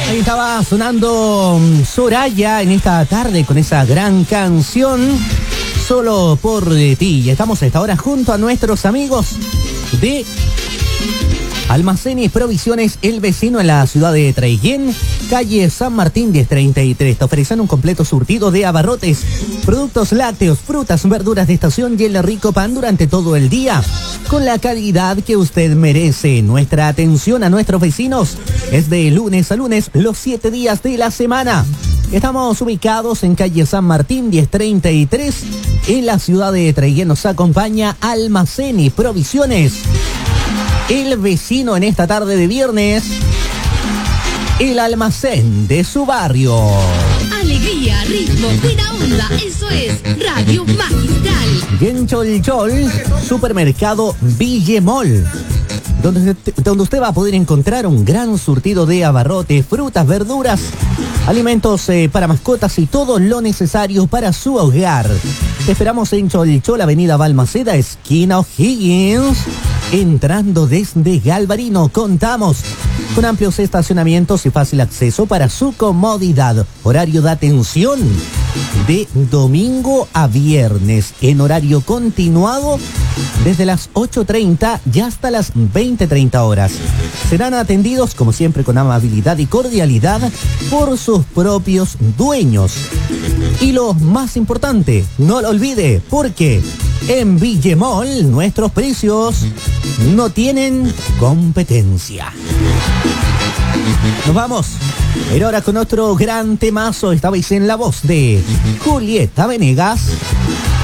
Ahí estaba sonando Soraya en esta tarde con esa gran canción Solo por ti. Y estamos a esta hora junto a nuestros amigos de Almacenes Provisiones El Vecino en la ciudad de Traiguén, calle San Martín 1033. Te ofrecen un completo surtido de abarrotes, productos lácteos, frutas, verduras de estación y el rico pan durante todo el día, con la calidad que usted merece. Nuestra atención a nuestros vecinos es de lunes a lunes, los 7 días de la semana. Estamos ubicados en calle San Martín 1033, en la ciudad de Traiguén. Nos acompaña Almacenes Provisiones El Vecino en esta tarde de viernes, el almacén de su barrio. Alegría, ritmo, buena onda, eso es Radio Magistral. Y en Cholchol, supermercado Villemol, donde usted va a poder encontrar un gran surtido de abarrotes, frutas, verduras, alimentos para mascotas y todo lo necesario para su hogar. Te esperamos en Cholchol, avenida Balmaceda, esquina O'Higgins. Entrando desde Galvarino, contamos con amplios estacionamientos y fácil acceso para su comodidad. Horario de atención de domingo a viernes, en horario continuado desde las 8:30 y hasta las 20:30 horas. Serán atendidos, como siempre, con amabilidad y cordialidad por sus propios dueños. Y lo más importante, no lo olvide, porque en Villemol nuestros precios no tienen competencia. Nos vamos, pero ahora con otro gran temazo, esta vez en la voz de Julieta Venegas.